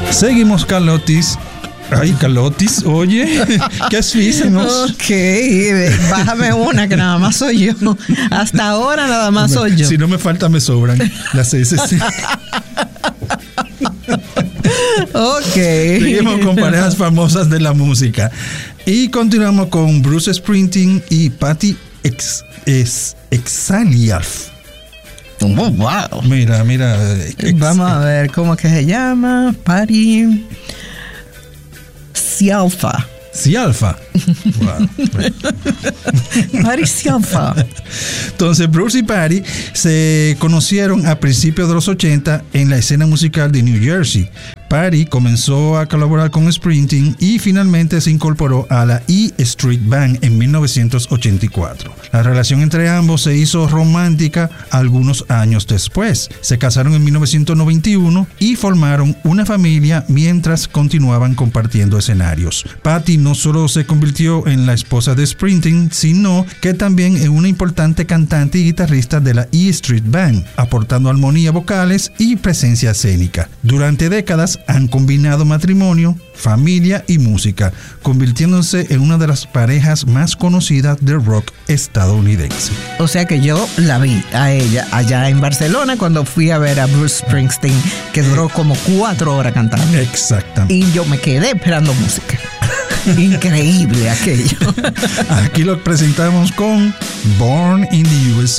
Seguimos Carlotis. Ay, Carlotis, oye, ¿qué hacemos? Ok, bájame una que nada más soy yo. Hasta ahora nada más soy yo. Si no me falta, me sobran las S. Ok. Seguimos con parejas famosas de la música. Y continuamos con Bruce Springsteen y Patty Exaliaf. Oh, wow. Mira. Vamos a ver cómo que se llama. Patty Cialfa. Cialfa. Wow. Patty Cialfa. Entonces, Bruce y Patty se conocieron a principios de los 80 en la escena musical de New Jersey. Patty comenzó a colaborar con Springsteen y finalmente se incorporó a la E Street Band en 1984. La relación entre ambos se hizo romántica algunos años después. Se casaron en 1991 y formaron una familia mientras continuaban compartiendo escenarios. Patty no solo se convirtió en la esposa de Springsteen, sino que también en una importante cantante y guitarrista de la E Street Band, aportando armonía vocales y presencia escénica. Durante décadas han combinado matrimonio, familia y música, convirtiéndose en una de las parejas más conocidas del rock estadounidense. O sea que yo la vi a ella allá en Barcelona cuando fui a ver a Bruce Springsteen, que duró como 4 horas cantando. Exactamente. Y yo me quedé esperando música. Increíble aquello. Aquí lo presentamos con Born in the USA.